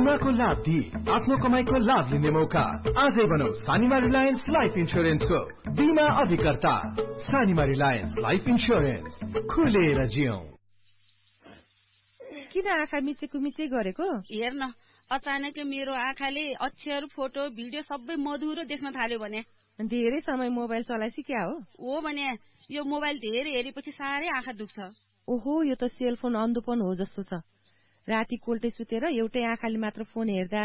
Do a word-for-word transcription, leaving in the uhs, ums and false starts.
बिमाको लाभ दिई आफ्नो कमाईको लाभ लिने मौका। आजै बनाऊ सानिमा रिलायन्स लाइफ इन्स्योरेन्सको बिमा अभिकर्ता। सानिमा रिलायन्स लाइफ इन्स्योरेन्स, खुलेर जियौं। किन आँखा मिचेको मिचे गरेको? हेर्न, अचानक मेरो आँखाले अक्षर, फोटो, भिडियो सबै मधुरो देख्न थाल्यो भने। धेरै समय मोबाइल चलाएसी क्या हो? हो भने यो मोबाइल धेरै हेरेपछि साह्रै आँखा दुख्छ। ओहो, यो त सेलफोन अन्धोपन हो जस्तो छ। राति कोल्टे सुतेर एउटै आँखाले मात्र फोन हेर्दा